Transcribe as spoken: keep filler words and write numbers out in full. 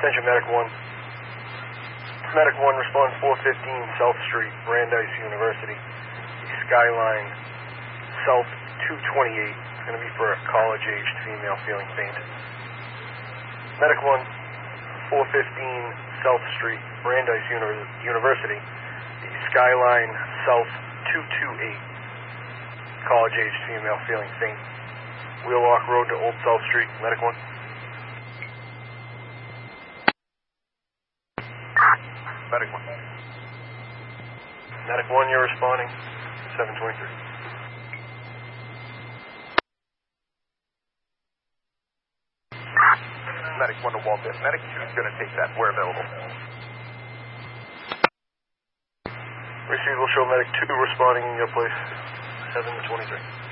Attention, Medic one. Medic one, respond four fifteen South Street, Brandeis University. The Skyline, South two twenty-eight. It's going to be for a college-aged female feeling faint. Medic one, four fifteen South Street, Brandeis Uni- University. The Skyline, South two twenty-eight. College-aged female feeling faint. Wheelock Road to Old South Street. Medic one. Medic one. Medic one, you're responding. seven twenty-three. Medic one to Walter. Medic two is going to take that. We're available. Receive will show Medic two responding in your place. seven twenty-three.